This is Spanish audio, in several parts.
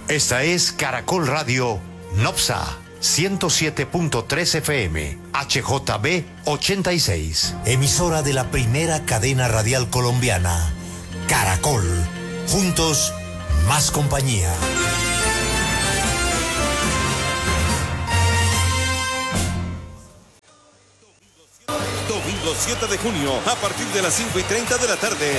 Esta es Caracol Radio Nopsa 107.3 FM, HJB 86. Emisora de la primera cadena radial colombiana, Caracol. Juntos, más compañía. Domingo 7 de junio, a partir de las 5:30 de la tarde.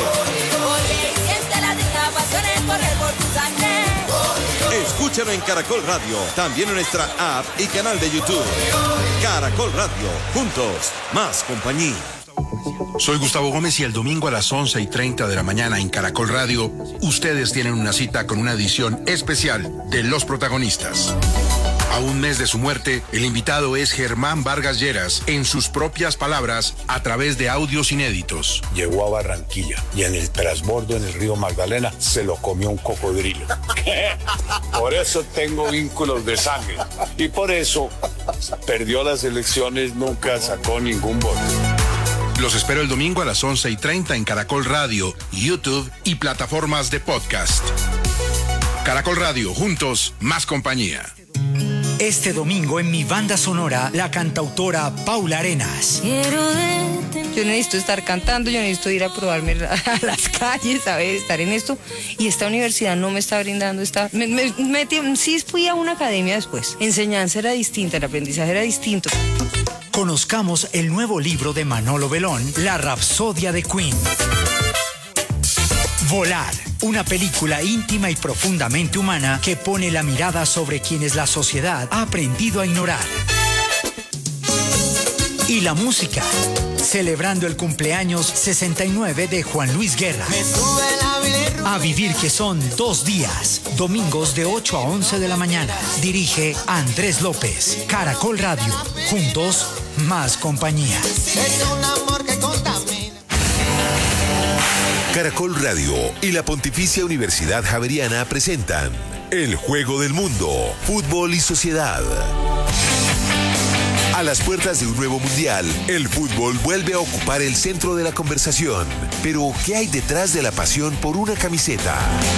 Escúchalo en Caracol Radio, también en nuestra app y canal de YouTube. Caracol Radio, juntos, más compañía. Soy Gustavo Gómez y el domingo a las 11:30 de la mañana en Caracol Radio, ustedes tienen una cita con una edición especial de Los Protagonistas. A un mes de su muerte, el invitado es Germán Vargas Lleras, en sus propias palabras, a través de audios inéditos. Llegó a Barranquilla y en el transbordo en el río Magdalena se lo comió un cocodrilo. Por eso tengo vínculos de sangre y por eso perdió las elecciones, nunca sacó ningún voto. Los espero el domingo a las 11:30 en Caracol Radio, YouTube y plataformas de podcast. Caracol Radio, juntos, más compañía. Este domingo en mi banda sonora, la cantautora Paula Arenas. Yo necesito estar cantando, yo necesito ir a probarme a las calles, a ver, estar en esto. Y esta universidad no me está brindando sí fui a una academia después. Enseñanza era distinta, el aprendizaje era distinto. Conozcamos el nuevo libro de Manolo Belón, La Rapsodia de Queen. Volar, una película íntima y profundamente humana que pone la mirada sobre quienes la sociedad ha aprendido a ignorar. Y la música, celebrando el cumpleaños 69 de Juan Luis Guerra. A vivir, que son 2 días, domingos de 8 a 11 de la mañana. Dirige Andrés López. Caracol Radio, juntos, más compañía. Es un amor que contamina. Caracol Radio y la Pontificia Universidad Javeriana presentan El Juego del Mundo, Fútbol y Sociedad. A las puertas de un nuevo mundial, el fútbol vuelve a ocupar el centro de la conversación. Pero, ¿qué hay detrás de la pasión por una camiseta?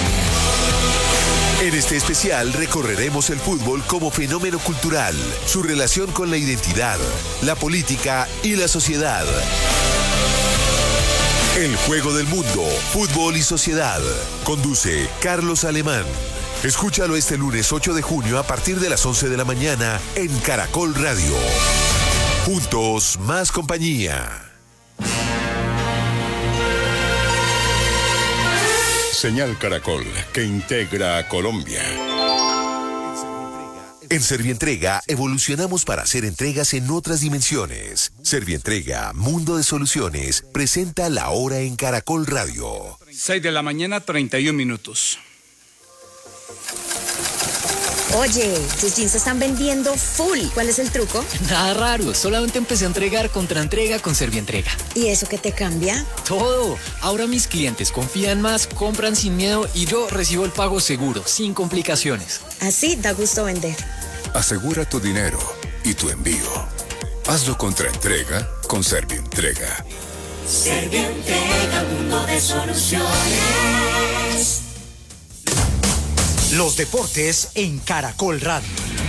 En este especial recorreremos el fútbol como fenómeno cultural, su relación con la identidad, la política y la sociedad. El Juego del Mundo, Fútbol y Sociedad. Conduce Carlos Alemán. Escúchalo este lunes 8 de junio a partir de las 11 de la mañana en Caracol Radio. Juntos, más compañía. Señal Caracol, que integra a Colombia. En Servientrega evolucionamos para hacer entregas en otras dimensiones. Servientrega, Mundo de Soluciones, presenta La Hora en Caracol Radio. 6 de la mañana, 31 minutos. Oye, tus jeans se están vendiendo full. ¿Cuál es el truco? Nada raro, solamente empecé a entregar contraentrega con Servientrega. ¿Y eso qué te cambia? Todo. Ahora mis clientes confían más, compran sin miedo y yo recibo el pago seguro, sin complicaciones. Así da gusto vender. Asegura tu dinero y tu envío. Hazlo contraentrega con Servientrega. Servientrega, Mundo de Soluciones. Los deportes en Caracol Radio.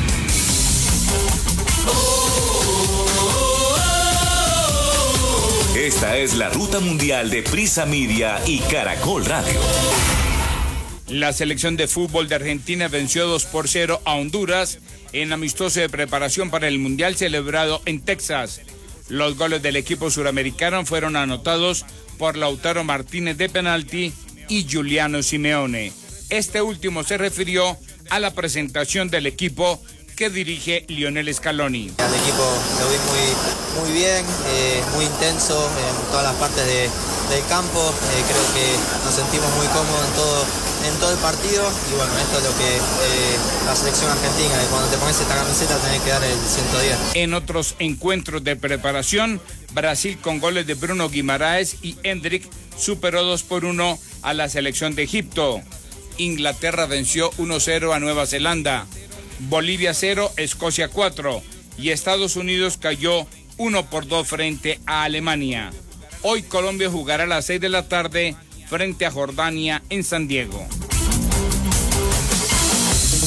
Esta es la ruta mundial de Prisa Media y Caracol Radio. La selección de fútbol de Argentina venció 2-0 a Honduras en amistoso de preparación para el Mundial celebrado en Texas. Los goles del equipo suramericano fueron anotados por Lautaro Martínez de penalti y Giuliano Simeone. Este último se refirió a la presentación del equipo que dirige Lionel Scaloni. Al equipo lo vi muy bien, muy intenso en todas las partes del campo. Creo que nos sentimos muy cómodos en todo el partido y bueno, esto es lo que la selección argentina, que cuando te pones esta camiseta tenés que dar el 110. En otros encuentros de preparación, Brasil con goles de Bruno Guimaraes y Hendrik superó 2-1 a la selección de Egipto. Inglaterra venció 1-0 a Nueva Zelanda. Bolivia 0, Escocia 4 y Estados Unidos cayó 1-2 frente a Alemania. Hoy Colombia jugará a las 6 de la tarde frente a Jordania en San Diego.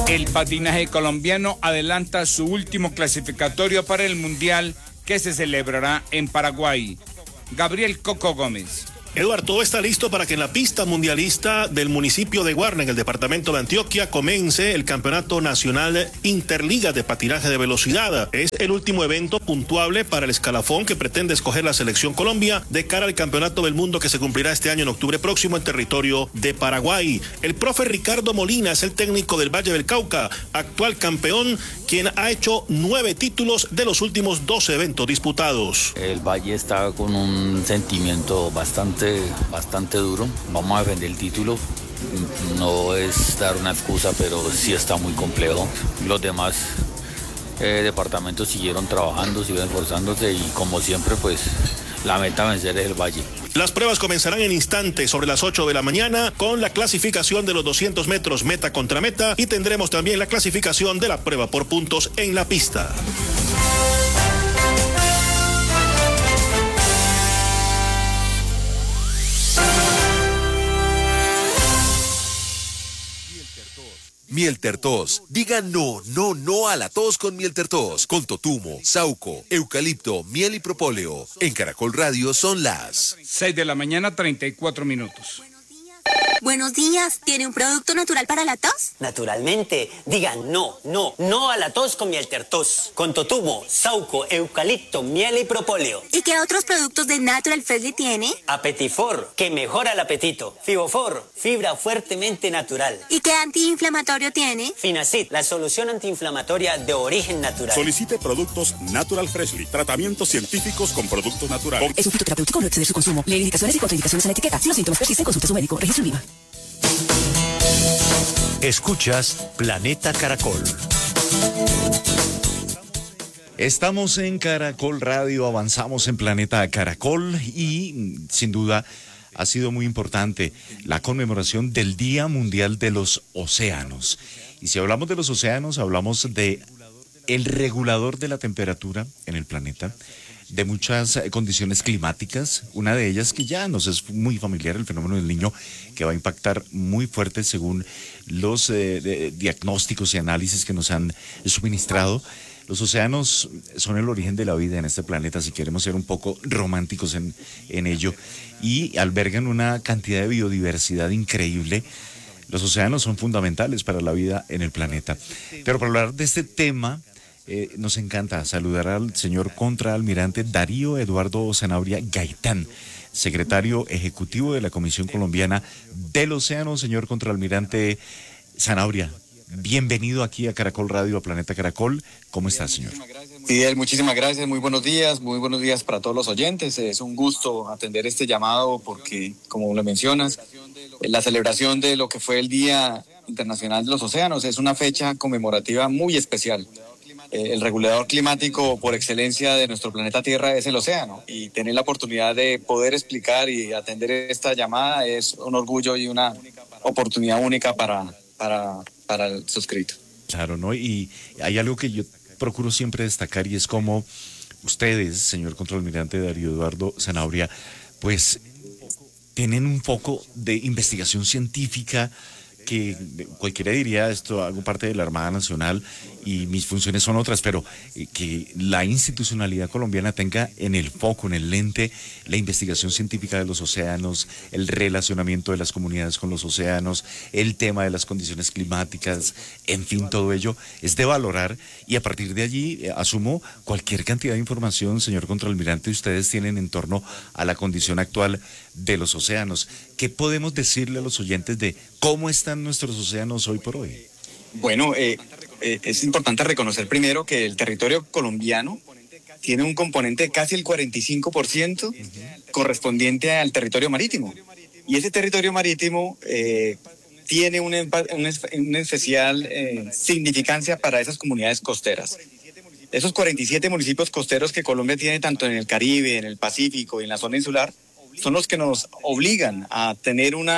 El patinaje colombiano adelanta su último clasificatorio para el Mundial que se celebrará en Paraguay. Gabriel Coco Gómez. Eduardo, todo está listo para que en la pista mundialista del municipio de Guarna, en el departamento de Antioquia, comience el Campeonato Nacional Interliga de Patinaje de Velocidad. Es el último evento puntuable para el escalafón que pretende escoger la selección Colombia de cara al Campeonato del Mundo que se cumplirá este año en octubre próximo en territorio de Paraguay. El profe Ricardo Molina es el técnico del Valle del Cauca, actual campeón, quien ha hecho 9 títulos de los últimos 12 eventos disputados. El Valle está con un sentimiento bastante duro. Vamos a defender el título. No es dar una excusa, pero sí está muy complejo. Los demás departamentos siguieron trabajando, siguen esforzándose y como siempre, pues la meta a vencer es el Valle. Las pruebas comenzarán en instantes sobre las 8 de la mañana con la clasificación de los 200 metros meta contra meta y tendremos también la clasificación de la prueba por puntos en la pista. Mieltertos. Diga no a la tos con Mieltertos. Con totumo, sauco, eucalipto, miel y propóleo. En Caracol Radio son las 6 de la mañana, 34 minutos. Buenos días, ¿tiene un producto natural para la tos? Naturalmente, digan no a la tos con Mieltertos, con totumo, sauco, eucalipto, miel y propóleo. ¿Y qué otros productos de Natural Freshly tiene? Apetifor, que mejora el apetito. Fibofor, fibra fuertemente natural. ¿Y qué antiinflamatorio tiene? Finacid, la solución antiinflamatoria de origen natural. Solicite productos Natural Freshly, tratamientos científicos con productos naturales. Es un fitoterapéutico, no exceder su consumo. Lee indicaciones y contraindicaciones en la etiqueta. Si los síntomas persisten, consulte a su médico. Registro IVA. Escuchas Planeta Caracol. Estamos en Caracol Radio, avanzamos en Planeta Caracol y sin duda ha sido muy importante la conmemoración del Día Mundial de los Océanos. Y si hablamos de los océanos, hablamos de el regulador de la temperatura en el planeta, de muchas condiciones climáticas, una de ellas que ya nos es muy familiar, el fenómeno del Niño, que va a impactar muy fuerte según los diagnósticos y análisis que nos han suministrado. Los océanos son el origen de la vida en este planeta, si queremos ser un poco románticos en ello, y albergan una cantidad de biodiversidad increíble. Los océanos son fundamentales para la vida en el planeta. Pero para hablar de este tema, nos encanta saludar al señor contraalmirante Darío Eduardo Sanabria Gaitán, secretario ejecutivo de la Comisión Colombiana del Océano. Señor contraalmirante Sanabria, bienvenido aquí a Caracol Radio, a Planeta Caracol. ¿Cómo está, señor? Fidel, muchísimas gracias, muy buenos días para todos los oyentes. Es un gusto atender este llamado porque, como lo mencionas, la celebración de lo que fue el Día Internacional de los Océanos es una fecha conmemorativa muy especial. El regulador climático por excelencia de nuestro planeta Tierra es el océano, y tener la oportunidad de poder explicar y atender esta llamada es un orgullo y una oportunidad única para el suscrito. Claro, ¿no? Y hay algo que yo procuro siempre destacar, y es como ustedes, señor contraalmirante Darío Eduardo Sanabria, pues tienen un poco de investigación científica que cualquiera diría, esto hago parte de la Armada Nacional y mis funciones son otras, pero que la institucionalidad colombiana tenga en el foco, en el lente, la investigación científica de los océanos, el relacionamiento de las comunidades con los océanos, el tema de las condiciones climáticas, en fin, todo ello es de valorar, y a partir de allí asumo cualquier cantidad de información, señor contraalmirante, ustedes tienen en torno a la condición actual de los océanos. ¿Qué podemos decirle a los oyentes de cómo están nuestros océanos hoy por hoy? Bueno, es importante reconocer primero que el territorio colombiano tiene un componente de casi el 45% correspondiente al territorio marítimo. Y ese territorio marítimo tiene una especial significancia para esas comunidades costeras. Esos 47 municipios costeros que Colombia tiene tanto en el Caribe, en el Pacífico y en la zona insular, son los que nos obligan a tener un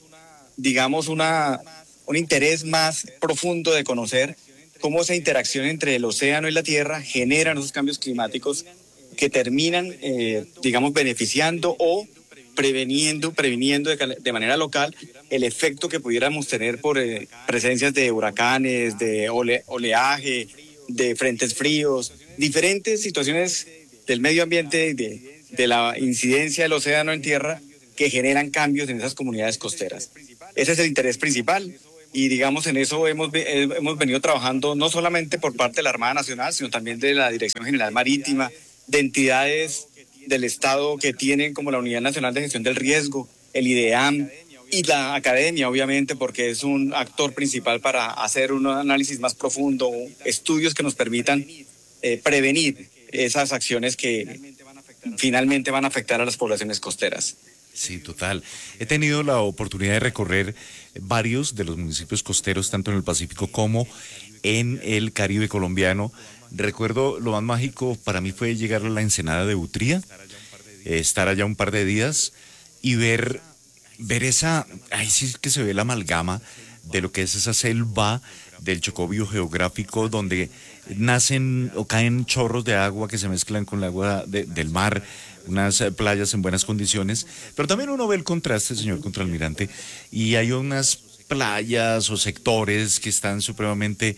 interés más profundo de conocer cómo esa interacción entre el océano y la tierra generan esos cambios climáticos que terminan, beneficiando o previniendo de manera local el efecto que pudiéramos tener por presencias de huracanes, de oleaje, de frentes fríos, diferentes situaciones del medio ambiente, de la incidencia del océano en tierra que generan cambios en esas comunidades costeras. Ese es el interés principal y digamos en eso hemos venido trabajando no solamente por parte de la Armada Nacional, sino también de la Dirección General Marítima, de entidades del Estado que tienen como la Unidad Nacional de Gestión del Riesgo, el IDEAM y la academia, obviamente, porque es un actor principal para hacer un análisis más profundo, estudios que nos permitan prevenir esas acciones que finalmente van a afectar a las poblaciones costeras. Sí, total. He tenido la oportunidad de recorrer varios de los municipios costeros, tanto en el Pacífico como en el Caribe colombiano. Recuerdo, lo más mágico para mí fue llegar a la ensenada de Utría, estar allá un par de días y ver esa, ahí sí que se ve la amalgama de lo que es esa selva del Chocó biogeográfico donde nacen o caen chorros de agua que se mezclan con el agua del mar, unas playas en buenas condiciones, pero también uno ve el contraste, señor contraalmirante, y hay unas playas o sectores que están supremamente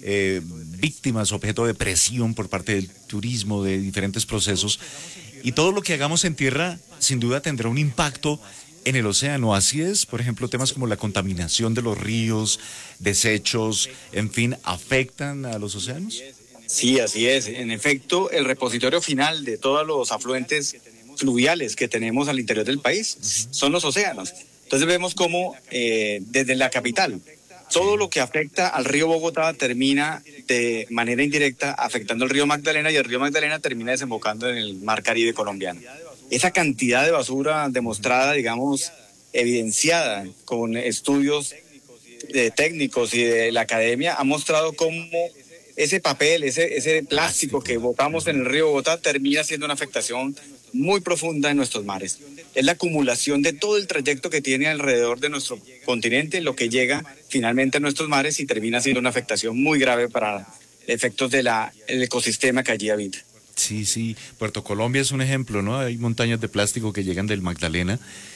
víctimas, objeto de presión por parte del turismo, de diferentes procesos, y todo lo que hagamos en tierra sin duda tendrá un impacto en el océano. Así es, por ejemplo, temas como la contaminación de los ríos, desechos, en fin, ¿afectan a los océanos? Sí, así es. En efecto, el repositorio final de todos los afluentes fluviales que tenemos al interior del país son los océanos. Entonces vemos cómo desde la capital, todo lo que afecta al río Bogotá termina de manera indirecta afectando al río Magdalena y el río Magdalena termina desembocando en el mar Caribe colombiano. Esa cantidad de basura demostrada, digamos, evidenciada con estudios técnicos y de la academia, ha mostrado cómo ese papel, ese plástico que botamos en el río Bogotá termina siendo una afectación muy profunda en nuestros mares. Es la acumulación de todo el trayecto que tiene alrededor de nuestro continente, lo que llega finalmente a nuestros mares y termina siendo una afectación muy grave para efectos del ecosistema que allí habita. Sí, Puerto Colombia es un ejemplo, ¿no? Hay montañas de plástico que llegan del Magdalena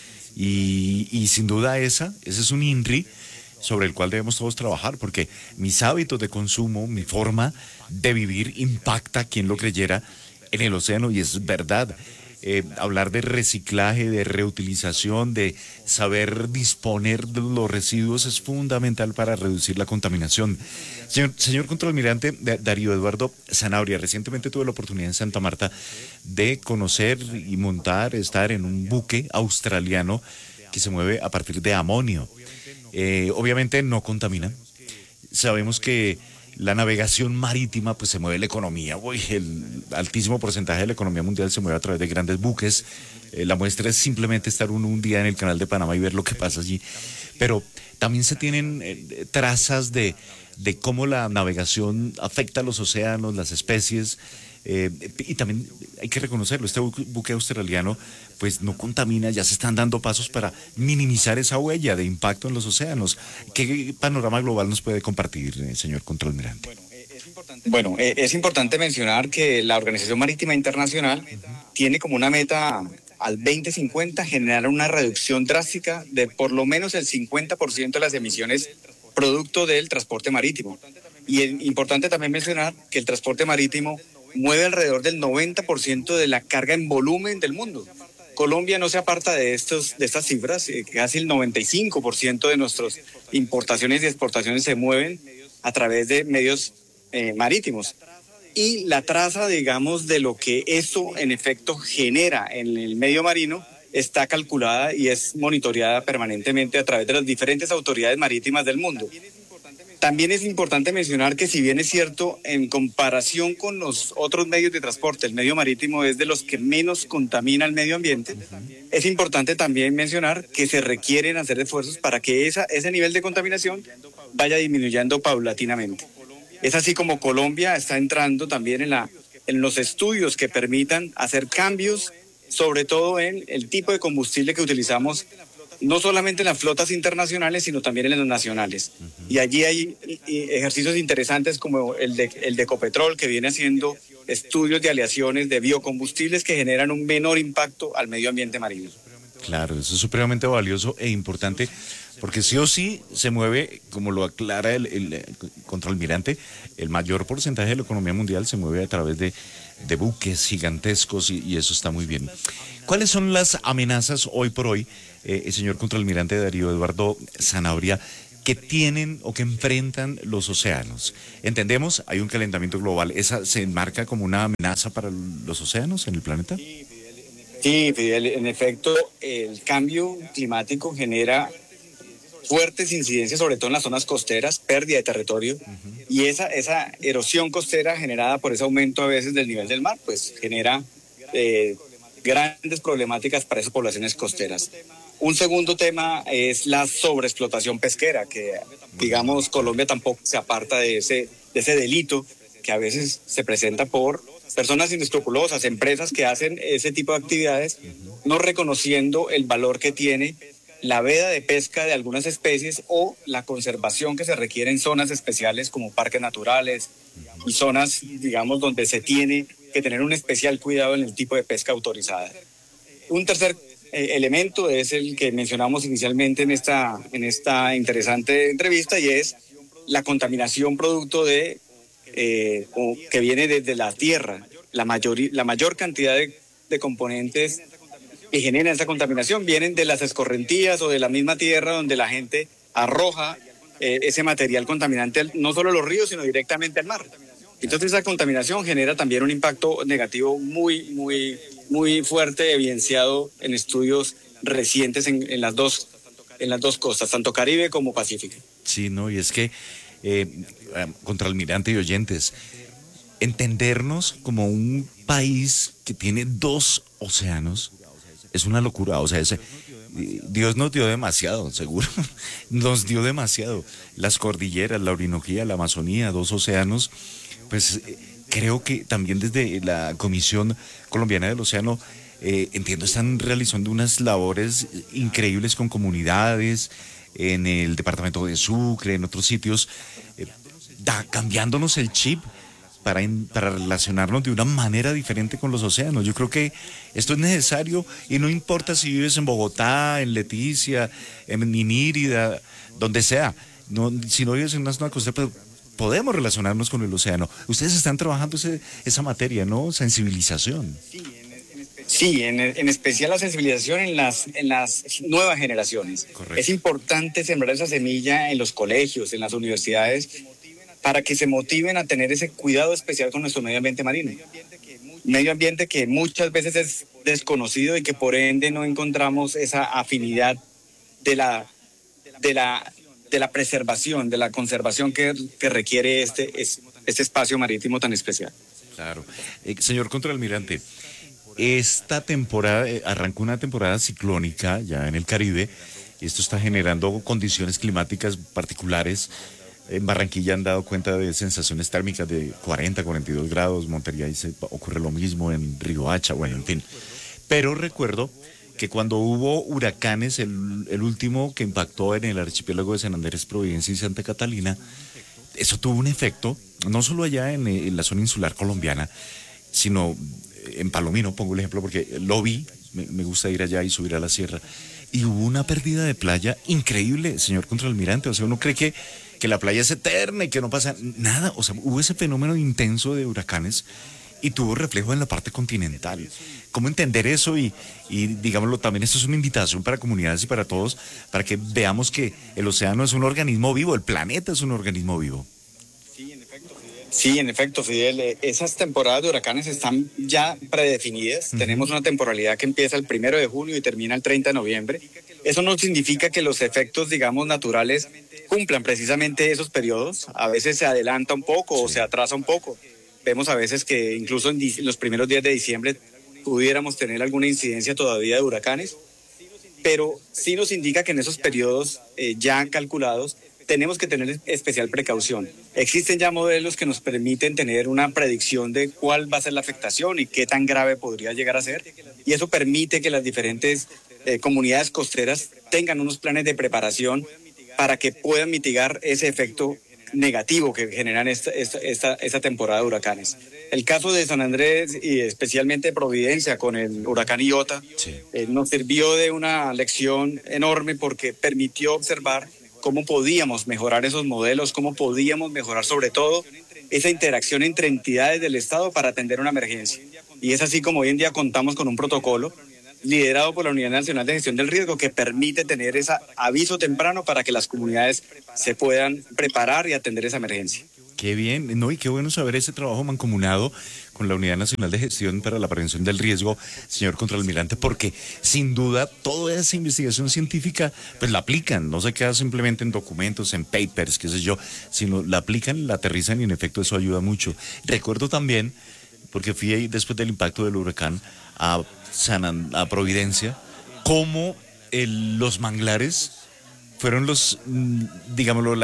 y sin duda ese es un INRI sobre el cual debemos todos trabajar, porque mis hábitos de consumo, mi forma de vivir impacta, quien lo creyera, en el océano, y es verdad. Hablar de reciclaje, de reutilización, de saber disponer de los residuos es fundamental para reducir la contaminación. Señor contraalmirante Darío Eduardo Zanabria, recientemente tuve la oportunidad en Santa Marta de conocer y estar en un buque australiano que se mueve a partir de amonio. Obviamente no contamina. Sabemos que la navegación marítima, pues se mueve la economía. El altísimo porcentaje de la economía mundial se mueve a través de grandes buques. La muestra es simplemente estar un día en el Canal de Panamá y ver lo que pasa allí. Pero también se tienen trazas de cómo la navegación afecta a los océanos, las especies. Y también hay que reconocerlo, este buque australiano pues no contamina, ya se están dando pasos para minimizar esa huella de impacto en los océanos. ¿Qué panorama global nos puede compartir, señor contraalmirante? Bueno, es importante mencionar que la Organización Marítima Internacional tiene como una meta al 2050 generar una reducción drástica de por lo menos el 50% de las emisiones producto del transporte marítimo. Y es importante también mencionar que el transporte marítimo mueve alrededor del 90% de la carga en volumen del mundo. Colombia no se aparta de estas cifras, casi el 95% de nuestras importaciones y exportaciones se mueven a través de medios marítimos. Y la traza, digamos, de lo que eso en efecto genera en el medio marino está calculada y es monitoreada permanentemente a través de las diferentes autoridades marítimas del mundo. También es importante mencionar que si bien es cierto, en comparación con los otros medios de transporte, el medio marítimo es de los que menos contamina el medio ambiente, es importante también mencionar que se requieren hacer esfuerzos para que ese nivel de contaminación vaya disminuyendo paulatinamente. Es así como Colombia está entrando también en los estudios que permitan hacer cambios, sobre todo en el tipo de combustible que utilizamos, no solamente en las flotas internacionales, sino también en las nacionales. Y allí hay ejercicios interesantes como el de Ecopetrol, que viene haciendo estudios de aleaciones de biocombustibles que generan un menor impacto al medio ambiente marino. Claro, eso es supremamente valioso e importante, porque sí o sí se mueve, como lo aclara el contraalmirante, el mayor porcentaje de la economía mundial se mueve a través de buques gigantescos y eso está muy bien. ¿Cuáles son las amenazas hoy por hoy, señor contraalmirante Darío Eduardo Zanabria, que tienen o que enfrentan los océanos? Entendemos, hay un calentamiento global, ¿esa se enmarca como una amenaza para los océanos en el planeta? Sí, Fidel, en efecto, el cambio climático genera fuertes incidencias, sobre todo en las zonas costeras, pérdida de territorio, y esa erosión costera generada por ese aumento a veces del nivel del mar, pues genera grandes problemáticas para esas poblaciones costeras. Un segundo tema es la sobreexplotación pesquera, que digamos Colombia tampoco se aparta de ese delito que a veces se presenta por personas inescrupulosas, empresas que hacen ese tipo de actividades, no reconociendo el valor que tiene la veda de pesca de algunas especies o la conservación que se requiere en zonas especiales como parques naturales y zonas, digamos, donde se tiene que tener un especial cuidado en el tipo de pesca autorizada. Un tercer elemento es el que mencionamos inicialmente en esta interesante entrevista, y es la contaminación producto de que viene desde la tierra. La mayor cantidad de componentes que generan esa contaminación vienen de las escorrentías o de la misma tierra donde la gente arroja ese material contaminante no solo a los ríos, sino directamente al mar. Entonces esa contaminación genera también un impacto negativo muy fuerte, evidenciado en estudios recientes en las dos costas, tanto Caribe como Pacífico. Sí, no, y es que contraalmirante y oyentes, entendernos como un país que tiene 2 océanos es una locura. O sea, Dios nos dio demasiado, seguro, nos dio demasiado. Las cordilleras, la Orinoquía, la Amazonía, 2 océanos, pues creo que también desde la Comisión Colombiana del Océano, entiendo, están realizando unas labores increíbles con comunidades, en el departamento de Sucre, en otros sitios, cambiándonos el chip para relacionarnos de una manera diferente con los océanos. Yo creo que esto es necesario y no importa si vives en Bogotá, en Leticia, en Minírida, donde sea. No, si no vives en una zona costera, pues podemos relacionarnos con el océano. Ustedes están trabajando esa materia, ¿no? Sensibilización. Sí, en especial la sensibilización en las nuevas generaciones. Correcto. Es importante sembrar esa semilla en los colegios, en las universidades, para que se motiven a tener ese cuidado especial con nuestro medio ambiente marino. Medio ambiente que muchas veces es desconocido y que por ende no encontramos esa afinidad de la preservación, de la conservación que requiere este espacio marítimo tan especial. Claro. Señor contraalmirante, esta temporada, arrancó una temporada ciclónica ya en el Caribe, y esto está generando condiciones climáticas particulares. En Barranquilla han dado cuenta de sensaciones térmicas de 40, 42 grados, Montería ocurre lo mismo, en Riohacha, bueno, en fin. Pero recuerdo que cuando hubo huracanes, el último que impactó en el archipiélago de San Andrés, Providencia y Santa Catalina, eso tuvo un efecto, no solo allá en la zona insular colombiana, sino en Palomino, pongo el ejemplo porque lo vi, me gusta ir allá y subir a la sierra, y hubo una pérdida de playa increíble, señor contraalmirante. O sea, uno cree que la playa es eterna y que no pasa nada. O sea, hubo ese fenómeno intenso de huracanes y tuvo reflejo en la parte continental. ¿Cómo entender eso? Y digámoslo, también esto es una invitación para comunidades y para todos, para que veamos que el océano es un organismo vivo, el planeta es un organismo vivo. Sí, en efecto, Fidel, esas temporadas de huracanes están ya predefinidas. Tenemos una temporalidad que empieza el 1 de junio y termina el 30 de noviembre. Eso no significa que los efectos, digamos, naturales cumplan precisamente esos periodos. A veces se adelanta un poco o se atrasa un poco. Vemos a veces que incluso en los primeros días de diciembre pudiéramos tener alguna incidencia todavía de huracanes, pero sí nos indica que en esos periodos ya calculados tenemos que tener especial precaución. Existen ya modelos que nos permiten tener una predicción de cuál va a ser la afectación y qué tan grave podría llegar a ser, y eso permite que las diferentes comunidades costeras tengan unos planes de preparación para que puedan mitigar ese efecto negativo que generan esta temporada de huracanes. El caso de San Andrés y especialmente Providencia con el huracán Iota nos sirvió de una lección enorme porque permitió observar cómo podíamos mejorar esos modelos, cómo podíamos mejorar sobre todo esa interacción entre entidades del Estado para atender una emergencia. Y es así como hoy en día contamos con un protocolo liderado por la Unidad Nacional de Gestión del Riesgo que permite tener ese aviso temprano para que las comunidades se puedan preparar y atender esa emergencia. Qué bien, no, y qué bueno saber ese trabajo mancomunado con la Unidad Nacional de Gestión para la Prevención del Riesgo, señor Contralmirante, porque sin duda toda esa investigación científica pues la aplican, no se queda simplemente en documentos, en papers, qué sé yo, sino la aplican, la aterrizan y en efecto eso ayuda mucho. Recuerdo también, porque fui ahí después del impacto del huracán a Providencia, cómo los manglares fueron digámoslo,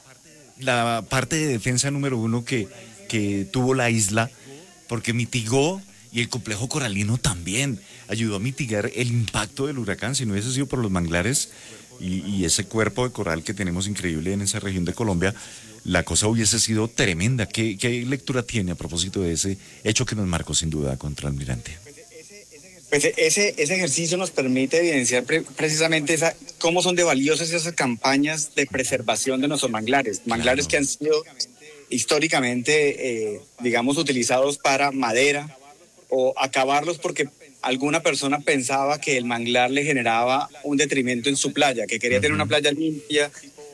la parte de defensa número uno que tuvo la isla, porque mitigó, y el complejo coralino también ayudó a mitigar el impacto del huracán. Si no hubiese sido por los manglares y ese cuerpo de coral que tenemos increíble en esa región de Colombia, la cosa hubiese sido tremenda. ¿Qué lectura tiene a propósito de ese hecho que nos marcó sin duda, Contralmirante? Pues ese ejercicio nos permite evidenciar precisamente cómo son de valiosas esas campañas de preservación de nuestros manglares. Manglares que han sido históricamente, digamos, utilizados para madera o acabarlos porque alguna persona pensaba que el manglar le generaba un detrimento en su playa, que quería tener una playa limpia,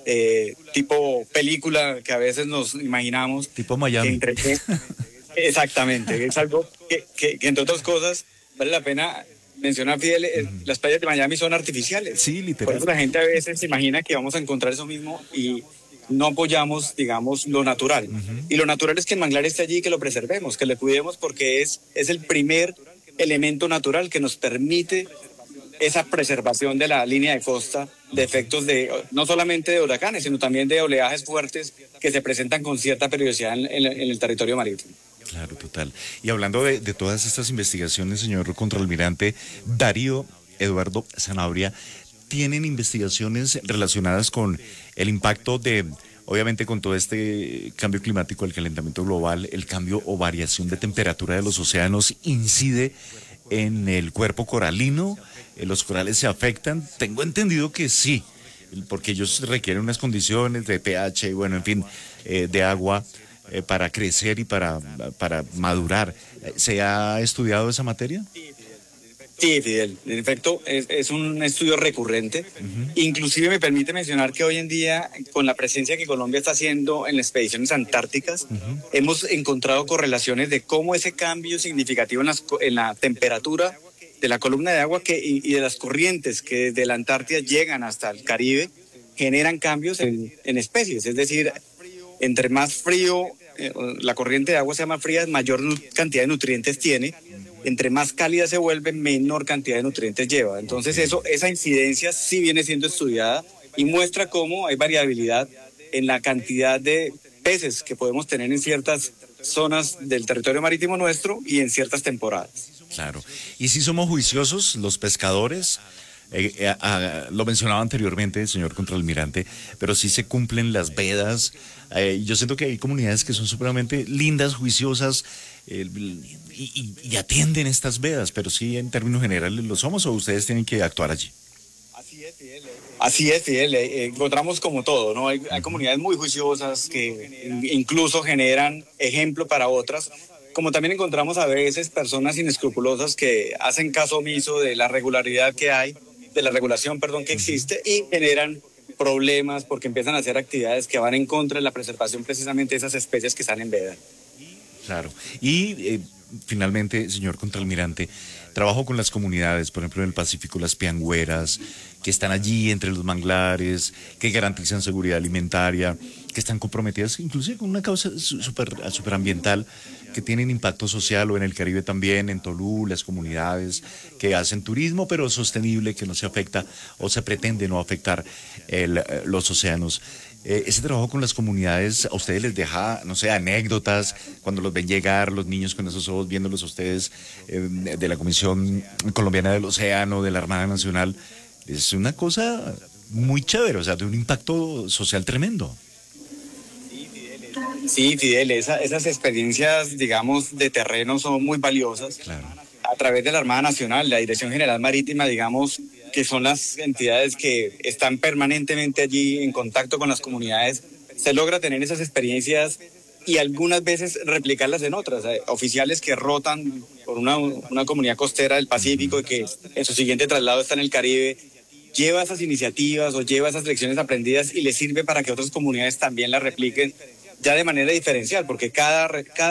tipo película que a veces nos imaginamos. Tipo Miami. Exactamente, es algo que entre otras cosas vale la pena mencionar, Fidel, las playas de Miami son artificiales. Sí, literal. Por eso la gente a veces se imagina que vamos a encontrar eso mismo y no apoyamos, digamos, lo natural. Y lo natural es que el manglar esté allí y que lo preservemos, que lo cuidemos porque es el primer elemento natural que nos permite esa preservación de la línea de costa de efectos no solamente de huracanes, sino también de oleajes fuertes que se presentan con cierta periodicidad en el territorio marítimo. Claro, total. Y hablando de todas estas investigaciones, señor Contralmirante, Darío Eduardo Sanabria, ¿tienen investigaciones relacionadas con el impacto obviamente con todo este cambio climático, el calentamiento global, el cambio o variación de temperatura de los océanos, incide en el cuerpo coralino? ¿Los corales se afectan? Tengo entendido que sí, porque ellos requieren unas condiciones de pH, bueno, en fin, de agua, para crecer y para madurar. ¿Se ha estudiado esa materia? Sí, Fidel. En efecto, es un estudio recurrente. Inclusive me permite mencionar que hoy en día, con la presencia que Colombia está haciendo en las expediciones antárticas, hemos encontrado correlaciones de cómo ese cambio significativo en la temperatura de la columna de agua y de las corrientes que desde la Antártida llegan hasta el Caribe generan cambios en especies. Es decir, entre más frío, la corriente de agua sea más fría, mayor cantidad de nutrientes tiene. Entre más cálida se vuelve, menor cantidad de nutrientes lleva. Entonces esa incidencia sí viene siendo estudiada y muestra cómo hay variabilidad en la cantidad de peces que podemos tener en ciertas zonas del territorio marítimo nuestro y en ciertas temporadas. Claro. ¿Y si somos juiciosos los pescadores? Lo mencionaba anteriormente, señor Contralmirante, pero sí se cumplen las vedas. Yo siento que hay comunidades que son supremamente lindas, juiciosas, y atienden estas vedas, pero sí en términos generales lo somos, o ustedes tienen que actuar allí. Así es, Fidel. Encontramos como todo, ¿no? Hay comunidades muy juiciosas que incluso generan ejemplo para otras, como también encontramos a veces personas inescrupulosas que hacen caso omiso de la regularidad que hay, de la regulación, que existe, y generan problemas porque empiezan a hacer actividades que van en contra de la preservación precisamente de esas especies que están en veda. Claro. Y finalmente, señor Contralmirante, trabajo con las comunidades, por ejemplo en el Pacífico, las piangüeras, que están allí entre los manglares, que garantizan seguridad alimentaria, que están comprometidas inclusive con una causa superambiental, que tienen impacto social, o en el Caribe también, en Tolú, las comunidades que hacen turismo, pero sostenible, que no se afecta o se pretende no afectar los océanos. Ese trabajo con las comunidades, ¿a ustedes les deja, no sé, anécdotas cuando los ven llegar, los niños con esos ojos viéndolos a ustedes, de la Comisión Colombiana del Océano, de la Armada Nacional? Es una cosa muy chévere, o sea, de un impacto social tremendo. Sí, Fidel, esas experiencias, digamos, de terreno son muy valiosas. Claro. A través de la Armada Nacional, la Dirección General Marítima, digamos, que son las entidades que están permanentemente allí en contacto con las comunidades, se logra tener esas experiencias y algunas veces replicarlas en otras. Oficiales que rotan por una comunidad costera del Pacífico y que en su siguiente traslado está en el Caribe, lleva esas iniciativas o lleva esas lecciones aprendidas y le sirve para que otras comunidades también las repliquen ya de manera diferencial, porque cada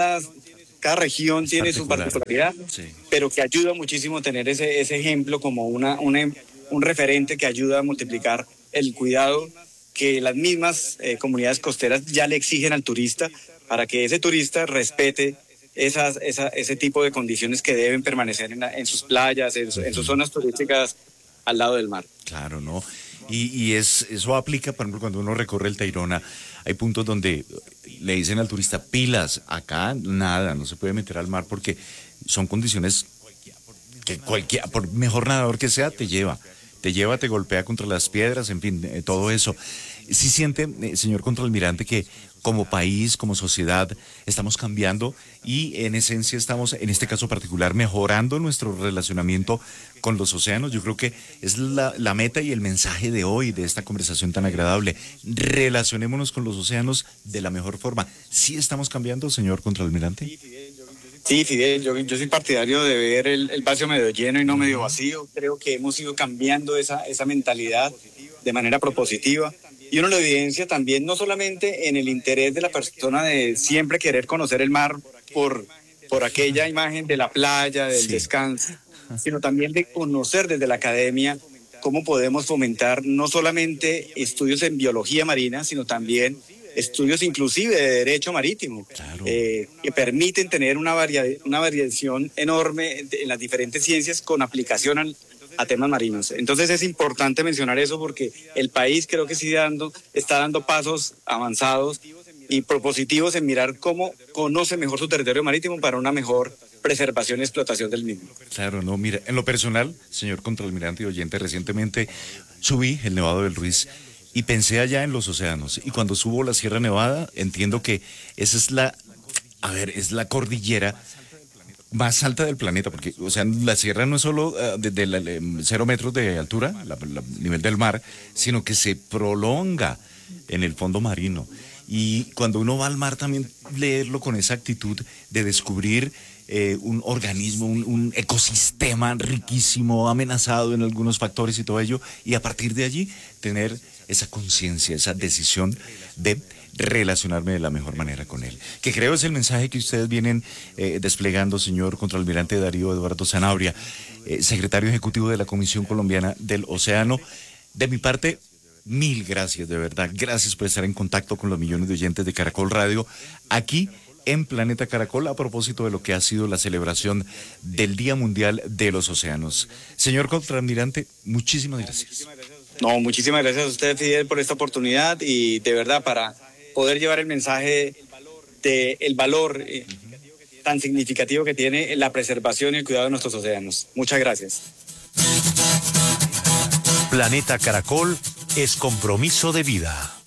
región tiene su particularidad, sí, pero que ayuda muchísimo tener ese ejemplo como un referente que ayuda a multiplicar el cuidado que las mismas comunidades costeras ya le exigen al turista para que ese turista respete ese tipo de condiciones que deben permanecer en sus playas, en sus zonas turísticas al lado del mar. Claro, ¿no? Y eso aplica, por ejemplo, cuando uno recorre el Tayrona, hay puntos donde le dicen al turista, pilas, acá nada, no se puede meter al mar porque son condiciones que cualquiera, por mejor nadador que sea, te lleva, te golpea contra las piedras, en fin, todo eso. ¿Sí siente, señor contraalmirante, que como país, como sociedad, estamos cambiando y en esencia estamos, en este caso particular, mejorando nuestro relacionamiento con los océanos? Yo creo que es la meta y el mensaje de hoy, de esta conversación tan agradable. Relacionémonos con los océanos de la mejor forma. ¿Sí estamos cambiando, señor contraalmirante? Sí, Fidel, yo soy partidario de ver el vaso medio lleno y no medio vacío. Creo que hemos ido cambiando esa mentalidad de manera propositiva. Y uno lo evidencia también no solamente en el interés de la persona de siempre querer conocer el mar por aquella imagen de la playa, del descanso, sino también de conocer desde la academia cómo podemos fomentar no solamente estudios en biología marina, sino también estudios inclusive de derecho marítimo, claro, que permiten tener una variación enorme en las diferentes ciencias con aplicación a temas marinos. Entonces es importante mencionar eso porque el país creo que sí está dando pasos avanzados y propositivos en mirar cómo conoce mejor su territorio marítimo para una mejor preservación y explotación del mismo. Claro, no, mira, en lo personal, señor contraalmirante y oyente, recientemente subí el Nevado del Ruiz y pensé allá en los océanos, y cuando subo la Sierra Nevada entiendo que esa es la cordillera más alta del planeta, porque, o sea, la sierra no es solo desde 0 metros de altura, nivel del mar, sino que se prolonga en el fondo marino. Y cuando uno va al mar también leerlo con esa actitud de descubrir un organismo, un ecosistema riquísimo, amenazado en algunos factores y todo ello, y a partir de allí tener esa conciencia, esa decisión de relacionarme de la mejor manera con él. Que creo es el mensaje que ustedes vienen desplegando, señor contraalmirante Darío Eduardo Sanabria, secretario ejecutivo de la Comisión Colombiana del Océano. De mi parte, mil gracias, de verdad. Gracias por estar en contacto con los millones de oyentes de Caracol Radio, aquí en Planeta Caracol, a propósito de lo que ha sido la celebración del Día Mundial de los Océanos. Señor contraalmirante, muchísimas gracias. No, muchísimas gracias a usted, Fidel, por esta oportunidad y de verdad para poder llevar el mensaje del valor tan significativo que tiene la preservación y el cuidado de nuestros océanos. Muchas gracias. Planeta Caracol es compromiso de vida.